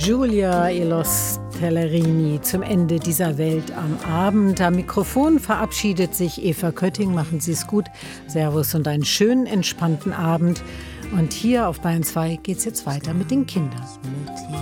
Giulia e los Tellerini zum Ende dieser Welt am Abend. Am Mikrofon verabschiedet sich Eva Kötting. Machen Sie es gut. Servus und einen schönen, entspannten Abend. Und hier auf Bayern 2 geht es jetzt weiter mit den Kindern.